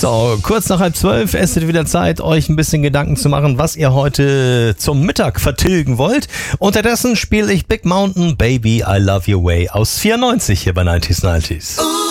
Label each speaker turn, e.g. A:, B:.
A: So, kurz nach 11:30, es ist wieder Zeit, euch ein bisschen Gedanken zu machen, was ihr heute zum Mittag vertilgen wollt. Unterdessen spiele ich Big Mountain Baby I Love Your Way aus 94 hier bei 90s.